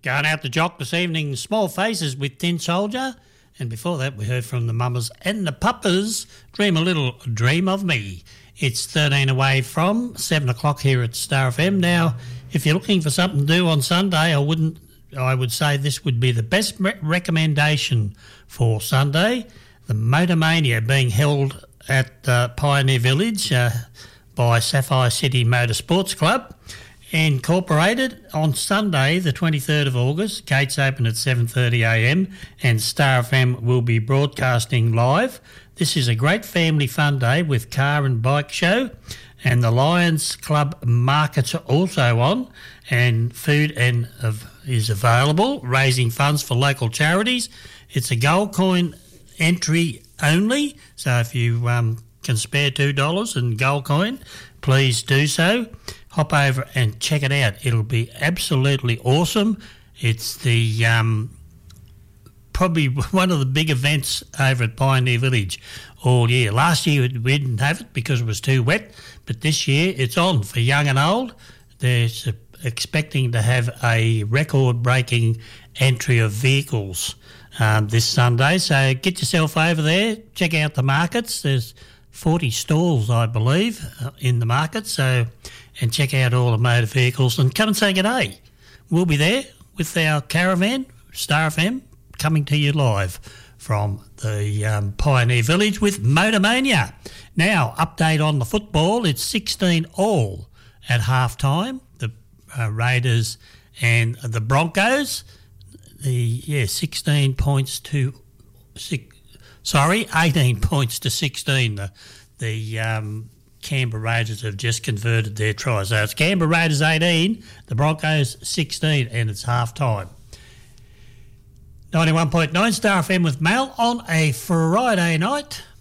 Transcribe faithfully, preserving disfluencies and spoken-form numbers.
Going out to Jock this evening, Small Faces with Tin Soldier. And before that, we heard from the Mamas and the Papas, Dream a Little Dream of Me. It's thirteen away from seven o'clock here at Star F M. Now, if you're looking for something to do on Sunday, I wouldn't. I would say this would be the best re- recommendation for Sunday. The Motormania being held at uh, Pioneer Village uh, by Sapphire City Motorsports Club. Incorporated on Sunday, the twenty-third of August. Gates open at seven thirty a m and Star F M will be broadcasting live. This is a great family fun day with car and bike show, and the Lions Club markets are also on, and food and uh, is available, raising funds for local charities. It's a gold coin entry only, so if you um, can spare two dollars in gold coin, please do so. Hop over and check it out. It'll be absolutely awesome. It's the um, probably one of the big events over at Pioneer Village all year. Last year we didn't have it because it was too wet, but this year it's on for young and old. They're expecting to have a record-breaking entry of vehicles um, this Sunday. So get yourself over there, check out the markets. There's forty stalls, I believe, uh, in the market. So, and check out all the motor vehicles and come and say good day. We'll be there with our caravan, Star F M, coming to you live from the um, Pioneer Village with Motormania. Now, update on the football. It's sixteen all at half-time. The uh, Raiders and the Broncos. The yeah, sixteen points to six. Sorry, eighteen points to sixteen. The, the um, Canberra Raiders have just converted their try. So it's Canberra Raiders eighteen, the Broncos sixteen, and it's half-time. ninety-one point nine Star F M with Mal on a Friday night.